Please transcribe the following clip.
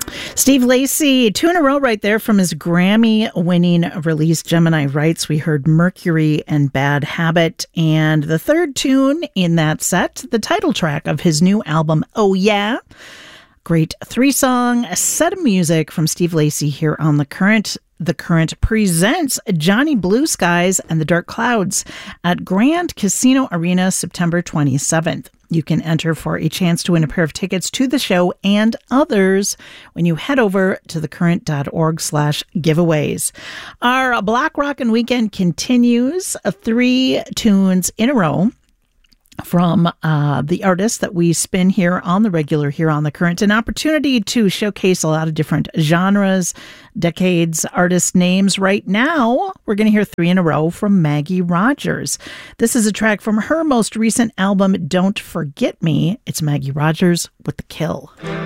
Steve Lacy, 2 in a row right there from his Grammy-winning release, Gemini Rights. We heard Mercury and Bad Habit. And the third tune in that set, the title track of his new album, Oh Yeah. Great 3-song set of music from Steve Lacy here on The Current. The Current presents Johnny Blue Skies and the Dark Clouds at Grand Casino Arena, September 27th. You can enter for a chance to win a pair of tickets to the show and others when you head over to thecurrent.org/giveaways. Our Black Rockin' Weekend continues, 3 tunes in a row from the artists that we spin here on the regular here on The Current. An opportunity to showcase a lot of different genres, decades, artist names. Right now, we're going to hear 3 in a row from Maggie Rogers. This is a track from her most recent album, Don't Forget Me. It's Maggie Rogers with The Kill.